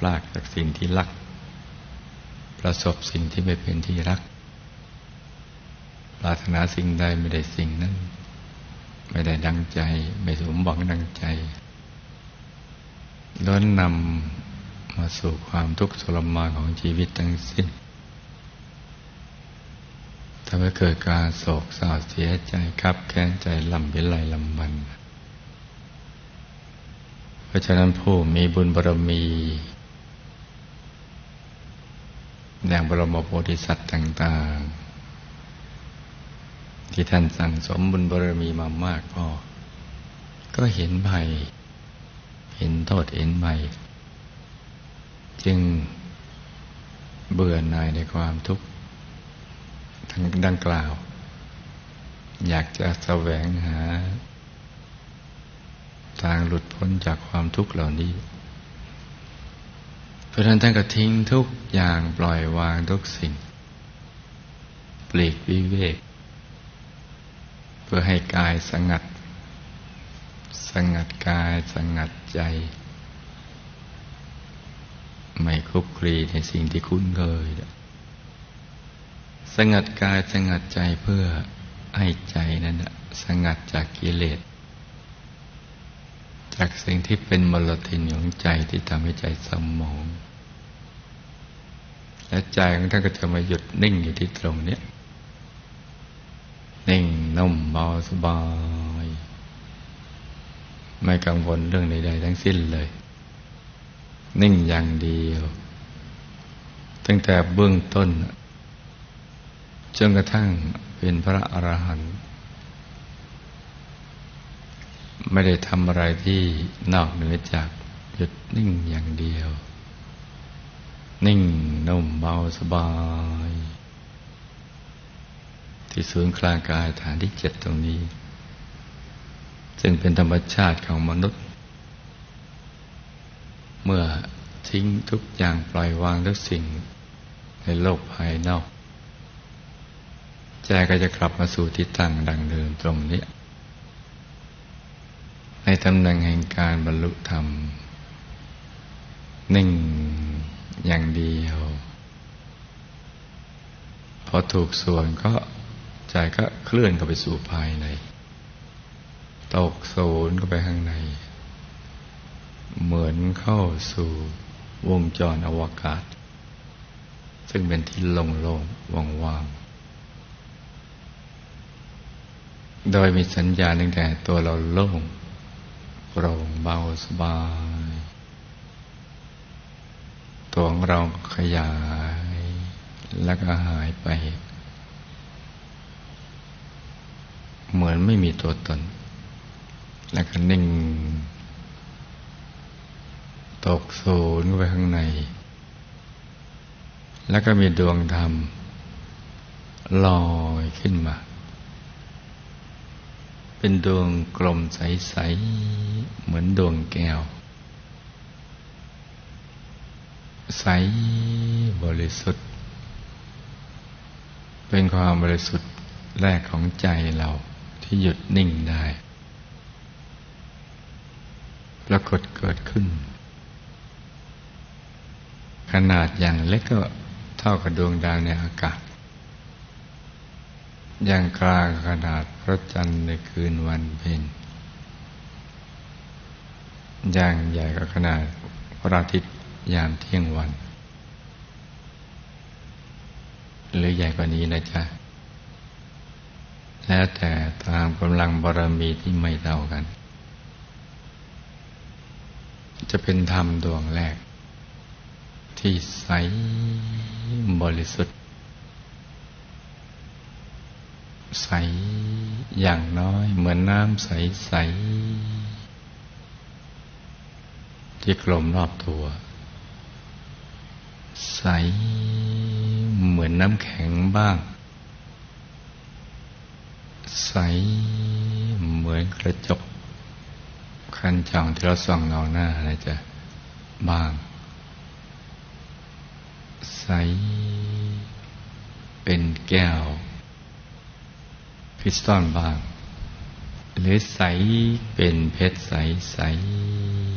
ลากจากสิ่งที่รักประสบสิ่งที่ไม่เป็นที่รักปรารถนาสิ่งใดไม่ได้สิ่งนั้นไม่ได้ดังใจไม่สมหวังดังใจล้วนนำมาสู่ความทุกข์ทรมานของชีวิตทั้งสิ้นทำให้เกิดการโศกเศร้าเสียใจคับแค้นใจลำพิไลลำพันธ์เพราะฉะนั้นผู้มีบุญบารมีอย่างบรมโพธิสัตว์ต่างๆที่ท่านสั่งสมบุญบารมีมามากพอก็เห็นภัยเห็นโทษเห็นภัยจึงเบื่อหน่ายในความทุกข์ทั้งดังกล่าวอยากจะแสวงหาทางหลุดพ้นจากความทุกข์เหล่านี้เพราะฉะนั้นท่านก็ทิ้งทุกอย่างปล่อยวางทุกสิ่งปลีกวิเวกเพื่อให้กายสงัดกายสงัดใจไม่คลุกคลีในสิ่งที่คุ้นเคยสงัดกายสงัดใจเพื่อให้ใจนั้นสงัดจากกิเลสจากสิ่งที่เป็นมลทินของใจที่ทำให้ใจเศร้าหมองและใจของท่านก็จะมาหยุดนิ่งอยู่ที่ตรงนี้นิ่งนุ่มเบาสบายไม่กังวลเรื่องใดๆทั้งสิ้นเลยนิ่งอย่างเดียวตั้งแต่เบื้องต้นจนกระทั่งเป็นพระอรหันต์ไม่ได้ทำอะไรที่นอกเหนือจากหยุดนิ่งอย่างเดียวนิ่งนุ่มเบาสบายที่ศูนย์กลางกายฐานที่7ตรงนี้ซึ่งเป็นธรรมชาติของมนุษย์เมื่อทิ้งทุกอย่างปล่อยวางทุกสิ่งในโลกภายนอกใจก็จะกลับมาสู่ที่ตั้งดังเดิมตรงนี้ในตำแหน่งแห่งการบรรลุธรรมนิ่งอย่างเดียวพอถูกส่วนก็ใจก็เคลื่อนเข้าไปสู่ภายในตกศูนย์เข้าไปข้างในเหมือนเข้าสู่วงจรอวกาศซึ่งเป็นที่โล่งๆว่างๆโดยมีสัญญาณตั้งแต่ตัวเราโล่งโปร่งเบาสบายตัวของเราขยายแล้วก็หายไปเหมือนไม่มีตัวตนแล้วก็นิ่งตกศูนย์ไปข้างในแล้วก็มีดวงธรรมลอยขึ้นมาเป็นดวงกลมใสๆเหมือนดวงแก้วใสบริสุทธิ์เป็นความบริสุทธิ์แรกของใจเราที่หยุดนิ่งได้ปรากฏเกิดขึ้นขนาดอย่างเล็กก็เท่ากับดวงดาวในอากาศอย่างกลางขนาดพระจันทร์ในคืนวันเพ็ญอย่างใหญ่ก็ขนาดพระอาทิตย์ยามเที่ยงวันหรือใหญ่กว่านี้นะจ๊ะแล้วแต่ตามกำลังบารมีที่ไม่เท่ากันจะเป็นธรรมดวงแรกที่ใสบริสุทธิ์ใสอย่างน้อยเหมือนน้ำใสๆที่กลมรอบตัวใสเหมือนน้ำแข็งบ้างใสเหมือนกระจกคันช่องที่เราส่องเงาหน้านะจ๊ะบ้างใสเป็นแก้วคริสตัลบ้างหรือใสเป็นเพชรใส